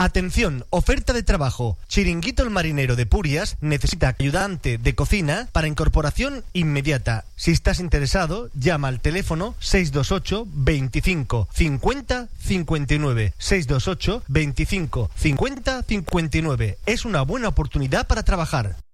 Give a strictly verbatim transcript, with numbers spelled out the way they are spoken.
Atención, oferta de trabajo. Chiringuito El Marinero de Purias necesita ayudante de cocina para incorporación inmediata. Si estás interesado, llama al teléfono seis dos ocho, veinticinco, cincuenta, cincuenta y nueve. seis dos ocho, veinticinco, cincuenta, cincuenta y nueve. Es una buena oportunidad para trabajar.